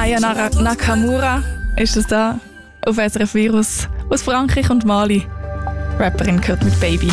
Aya Nakamura ist es da auf SRF Virus aus Frankreich und Mali. Rapperin gehört mit Baby.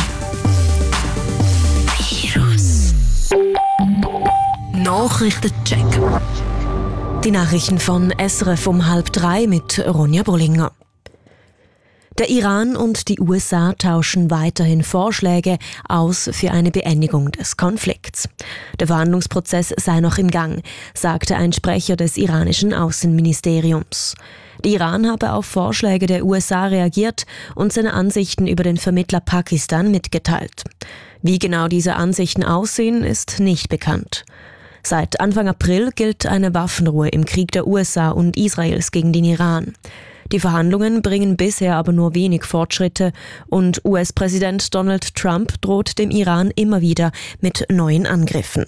Virus. Nachrichtencheck. Die Nachrichten von SRF um 2:30 mit Ronja Bollinger. Der Iran und die USA tauschen weiterhin Vorschläge aus für eine Beendigung des Konflikts. Der Verhandlungsprozess sei noch im Gang, sagte ein Sprecher des iranischen Außenministeriums. Der Iran habe auf Vorschläge der USA reagiert und seine Ansichten über den Vermittler Pakistan mitgeteilt. Wie genau diese Ansichten aussehen, ist nicht bekannt. Seit Anfang April gilt eine Waffenruhe im Krieg der USA und Israels gegen den Iran. Die Verhandlungen bringen bisher aber nur wenig Fortschritte und US-Präsident Donald Trump droht dem Iran immer wieder mit neuen Angriffen.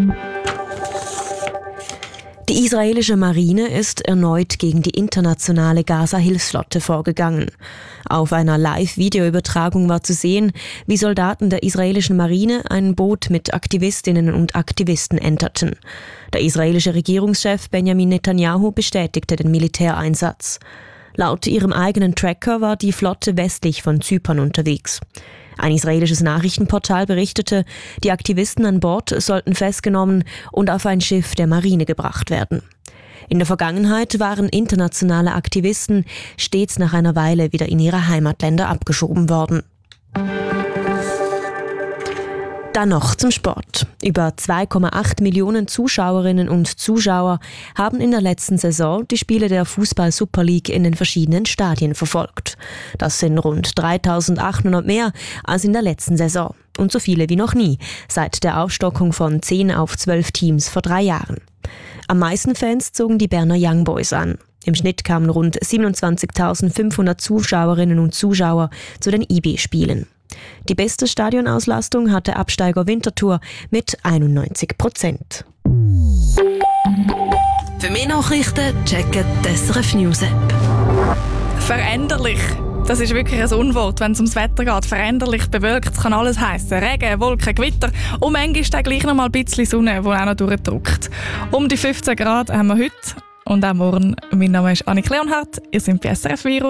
Die israelische Marine ist erneut gegen die internationale Gaza-Hilfsflotte vorgegangen. Auf einer Live-Videoübertragung war zu sehen, wie Soldaten der israelischen Marine ein Boot mit Aktivistinnen und Aktivisten enterten. Der israelische Regierungschef Benjamin Netanyahu bestätigte den Militäreinsatz. Laut ihrem eigenen Tracker war die Flotte westlich von Zypern unterwegs. Ein israelisches Nachrichtenportal berichtete, die Aktivisten an Bord sollten festgenommen und auf ein Schiff der Marine gebracht werden. In der Vergangenheit waren internationale Aktivisten stets nach einer Weile wieder in ihre Heimatländer abgeschoben worden. Dann noch zum Sport. Über 2,8 Millionen Zuschauerinnen und Zuschauer haben in der letzten Saison die Spiele der Fußball-Super League in den verschiedenen Stadien verfolgt. Das sind rund 3.800 mehr als in der letzten Saison und so viele wie noch nie seit der Aufstockung von 10 auf 12 Teams vor 3 Jahren. Am meisten Fans zogen die Berner Young Boys an. Im Schnitt kamen rund 27.500 Zuschauerinnen und Zuschauer zu den IB-Spielen. Die beste Stadionauslastung hatte Absteiger Winterthur mit 91%. Für mehr Nachrichten checken die SRF News App. Veränderlich. Das ist wirklich ein Unwort, wenn es ums Wetter geht. Veränderlich, bewölkt, kann alles heissen. Regen, Wolken, Gewitter und manchmal ist dann gleich noch mal ein bisschen Sonne, die auch noch durchdrückt. Um die 15 Grad haben wir heute und auch morgen. Mein Name ist Annik Leonhardt. Ihr seid bei SRF Virus.